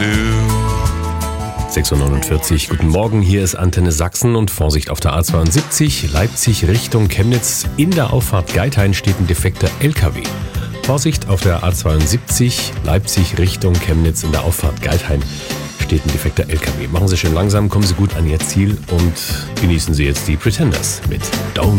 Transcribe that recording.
6:49 Uhr, guten Morgen, hier ist Antenne Sachsen und Vorsicht auf der A72, Leipzig Richtung Chemnitz. In der Auffahrt Geithain steht ein defekter LKW. Vorsicht auf der A72, Leipzig Richtung Chemnitz, in der Auffahrt Geithain steht ein defekter LKW. Machen Sie schön langsam, kommen Sie gut an Ihr Ziel und genießen Sie jetzt die Pretenders mit Don't